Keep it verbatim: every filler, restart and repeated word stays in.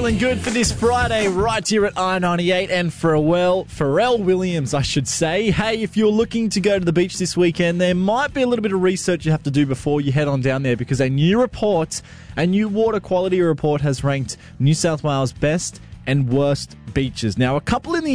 feeling good for this Friday right here at I ninety-eight. And Pharrell, Pharrell Williams, I should say. Hey, if you're looking to go to the beach this weekend, there might be a little bit of research you have to do before you head on down there, because a new report, a new water quality report has ranked New South Wales' best and worst beaches. Now, a couple in the